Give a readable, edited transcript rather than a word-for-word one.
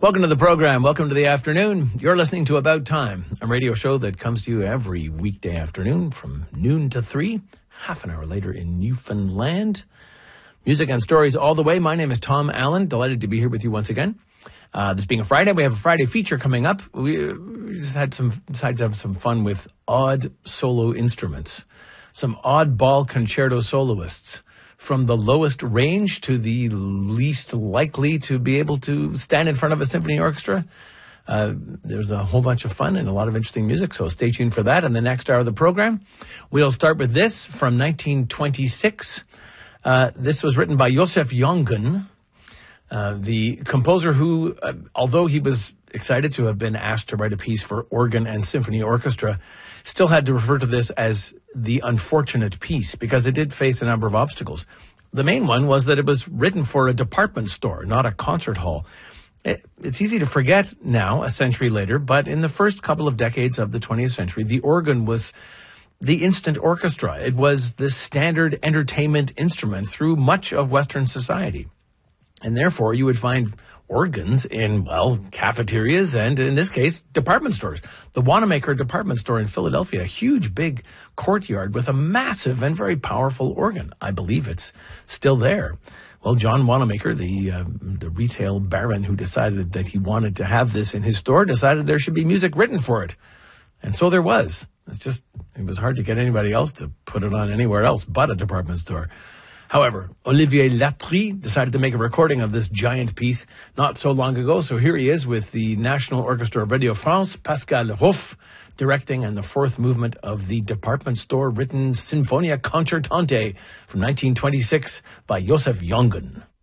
Welcome to the program. Welcome to the afternoon. You're listening to About Time, a radio show that comes to you every weekday afternoon from noon to 3, half an hour later in Newfoundland. Music and stories all the way. My name is Tom Allen. Delighted to be here with you once again. This being a Friday, we have a Friday feature coming up. We just decided to have some fun with odd solo instruments. Some oddball concerto soloists. From the lowest range to the least likely to be able to stand in front of a symphony orchestra. There's a whole bunch of fun and a lot of interesting music, so stay tuned for that in the next hour of the program. We'll start with this from 1926. This was written by Josef Jongen, the composer who, although he was excited to have been asked to write a piece for organ and symphony orchestra, still had to refer to this as the unfortunate piece because it did face a number of obstacles. The main one was that it was written for a department store, not a concert hall. It's easy to forget now, a century later, but in the first couple of decades of the 20th century, the organ was the instant orchestra. It was the standard entertainment instrument through much of Western society. And therefore, you would find organs in, well, cafeterias and, in this case, department stores. The Wanamaker department store in Philadelphia, a huge, big courtyard with a massive and very powerful organ. I believe it's still there. Well, John Wanamaker, the retail baron who decided that he wanted to have this in his store, decided there should be music written for it. And so there was. It was hard to get anybody else to put it on anywhere else but a department store. However, Olivier Latry decided to make a recording of this giant piece not so long ago. So here he is with the National Orchestra of Radio France, Pascal Ruff, directing and the fourth movement of the department store written Sinfonia Concertante from 1926 by Josef Jongen.